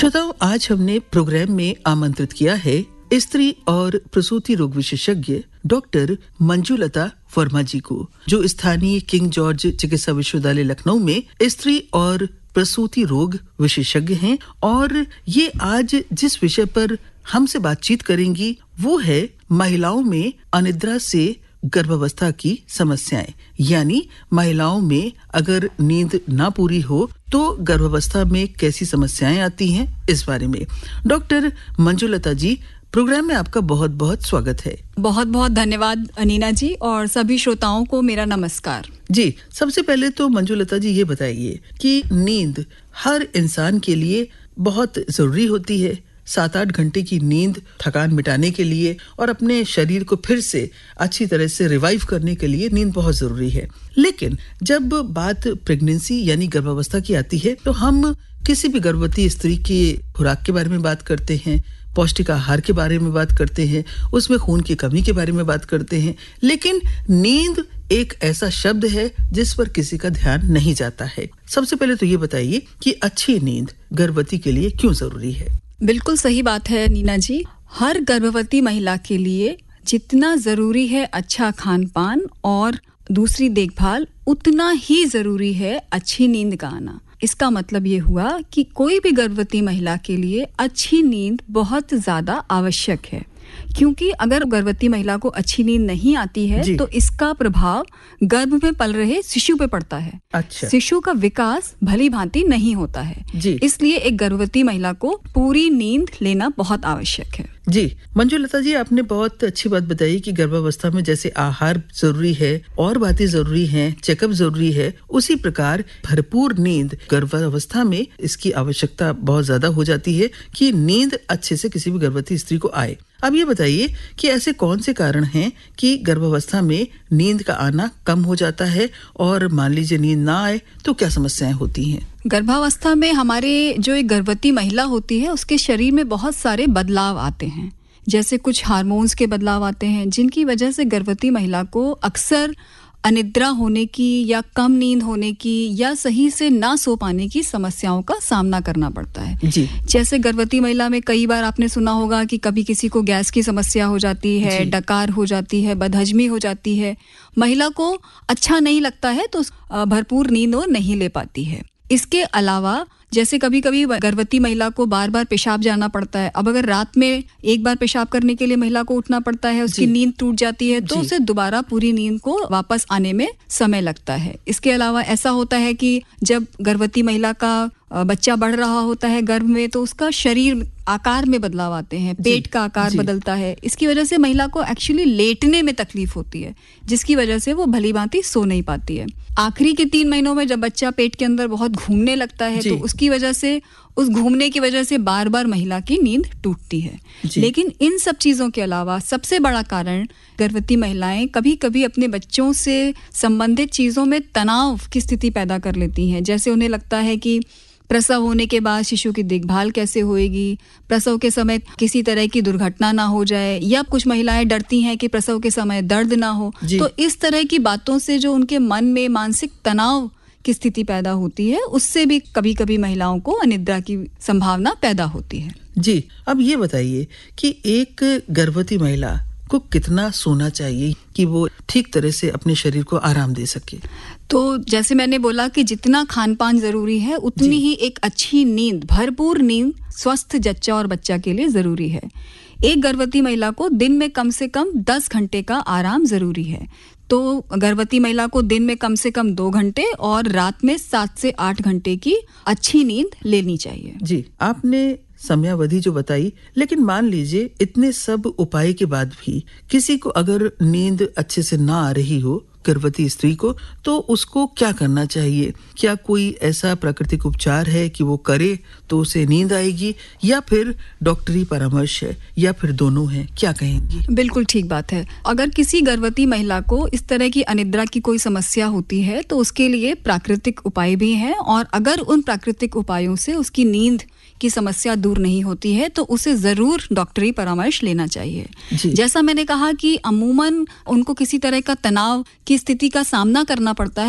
श्रोताओं, आज हमने प्रोग्राम में आमंत्रित किया है स्त्री और प्रसूति रोग विशेषज्ञ डॉक्टर मंजुलता वर्मा जी को, जो स्थानीय किंग जॉर्ज चिकित्सा विश्वविद्यालय लखनऊ में स्त्री और प्रसूति रोग विशेषज्ञ हैं। और ये आज जिस विषय पर हमसे बातचीत करेंगी वो है महिलाओं में अनिद्रा से गर्भावस्था की समस्याएं, यानी महिलाओं में अगर नींद ना पूरी हो तो गर्भावस्था में कैसी समस्याएं आती हैं, इस बारे में। डॉक्टर मंजुलता जी, प्रोग्राम में आपका बहुत बहुत स्वागत है। बहुत बहुत धन्यवाद अनीना जी, और सभी श्रोताओं को मेरा नमस्कार जी। सबसे पहले तो मंजुलता जी ये बताइए कि नींद हर इंसान के लिए बहुत जरूरी होती है। 7-8 घंटे की नींद थकान मिटाने के लिए और अपने शरीर को फिर से अच्छी तरह से रिवाइव करने के लिए नींद बहुत जरूरी है। लेकिन जब बात प्रेगनेंसी यानी गर्भावस्था की आती है तो हम किसी भी गर्भवती स्त्री की खुराक के बारे में बात करते हैं, पौष्टिक आहार के बारे में बात करते हैं, उसमें खून की कमी के बारे में बात करते हैं, लेकिन नींद एक ऐसा शब्द है जिस पर किसी का ध्यान नहीं जाता है। सबसे पहले तो ये बताइए कि अच्छी नींद गर्भवती के लिए क्यों जरूरी है? बिल्कुल सही बात है नीना जी। हर गर्भवती महिला के लिए जितना जरूरी है अच्छा खान पान और दूसरी देखभाल, उतना ही जरूरी है अच्छी नींद का आना। इसका मतलब ये हुआ कि कोई भी गर्भवती महिला के लिए अच्छी नींद बहुत ज्यादा आवश्यक है, क्योंकि अगर गर्भवती महिला को अच्छी नींद नहीं आती है तो इसका प्रभाव गर्भ में पल रहे शिशु पे पड़ता है। अच्छा। शिशु का विकास भली भांति नहीं होता है जी। इसलिए एक गर्भवती महिला को पूरी नींद लेना बहुत आवश्यक है जी। मंजुलता जी, आपने बहुत अच्छी बात बताई कि गर्भावस्था में जैसे आहार जरूरी है और बातें जरूरी हैं, चेकअप जरूरी है, उसी प्रकार भरपूर नींद गर्भावस्था में इसकी आवश्यकता बहुत ज्यादा हो जाती है कि नींद अच्छे से किसी भी गर्भवती स्त्री को आए। अब ये बताइए कि ऐसे कौन से कारण हैं कि गर्भावस्था में नींद का आना कम हो जाता है, और मान लीजिए नींद ना आए तो क्या समस्याएं होती हैं? गर्भावस्था में हमारे जो एक गर्भवती महिला होती है उसके शरीर में बहुत सारे बदलाव आते हैं। जैसे कुछ हार्मोन्स के बदलाव आते हैं जिनकी वजह से गर्भवती महिला को अक्सर अनिद्रा होने की या कम नींद होने की या सही से ना सो पाने की समस्याओं का सामना करना पड़ता है जी। जैसे गर्भवती महिला में कई बार आपने सुना होगा कि कभी किसी को गैस की समस्या हो जाती है, डकार हो जाती है, बदहजमी हो जाती है, महिला को अच्छा नहीं लगता है तो भरपूर नींद वो नहीं ले पाती है। इसके अलावा जैसे कभी कभी गर्भवती महिला को बार बार पेशाब जाना पड़ता है। अब अगर रात में एक बार पेशाब करने के लिए महिला को उठना पड़ता है, उसकी नींद टूट जाती है तो उसे दोबारा पूरी नींद को वापस आने में समय लगता है। इसके अलावा ऐसा होता है कि जब गर्भवती महिला का बच्चा बढ़ रहा होता है गर्भ में तो उसका शरीर आकार में बदलाव आते हैं, पेट का आकार बदलता है। इसकी वजह से महिला को एक्चुअली लेटने में तकलीफ होती है, जिसकी वजह से वो भली भांति सो नहीं पाती है। आखिरी के 3 महीनों में जब बच्चा पेट के अंदर बहुत घूमने लगता है तो उसकी वजह से, उस घूमने की वजह से बार बार महिला की नींद टूटती है। लेकिन इन सब चीजों के अलावा सबसे बड़ा कारण गर्भवती महिलाएं कभी कभी अपने बच्चों से संबंधित चीजों में तनाव की स्थिति पैदा कर लेती हैं। जैसे उन्हें लगता है कि प्रसव होने के बाद शिशु की देखभाल कैसे होएगी, प्रसव के समय किसी तरह की दुर्घटना ना हो जाए, या कुछ महिलाएं डरती हैं कि प्रसव के समय दर्द ना हो। तो इस तरह की बातों से जो उनके मन में मानसिक तनाव की स्थिति पैदा होती है, उससे भी कभी कभी महिलाओं को अनिद्रा की संभावना पैदा होती है जी। अब ये बताइए कि एक गर्भवती महिला को कितना सोना चाहिए कि वो ठीक तरह से अपने शरीर को आराम दे सके? तो जैसे मैंने बोला कि जितना खान पान जरूरी है उतनी ही एक अच्छी नींद, भरपूर नींद स्वस्थ जच्चा और बच्चा के लिए जरूरी है। एक गर्भवती महिला को दिन में कम से कम 10 घंटे का आराम जरूरी है। तो गर्भवती महिला को दिन में कम से कम 2 घंटे और रात में 7 से 8 घंटे की अच्छी नींद लेनी चाहिए जी। आपने समयावधि जो बताई, लेकिन मान लीजिए इतने सब उपाय के बाद भी किसी को अगर नींद अच्छे से ना आ रही हो, गर्भवती स्त्री को, तो उसको क्या करना चाहिए? क्या कोई ऐसा प्राकृतिक उपचार है कि वो करे तो उसे नींद आएगी, या फिर डॉक्टरी परामर्श है, या फिर दोनों है? क्या कहेंगी? बिल्कुल ठीक बात है। अगर किसी गर्भवती महिला को इस तरह की अनिद्रा की कोई समस्या होती है तो उसके लिए प्राकृतिक उपाय भी हैं, और अगर उन प्राकृतिक उपायों से उसकी नींद की समस्या दूर नहीं होती है तो उसे जरूर डॉक्टरी परामर्श लेना चाहिए। जैसा मैंने कहा कि अमूमन उनको किसी तरह का तनाव की स्थिति का सामना करना पड़ता है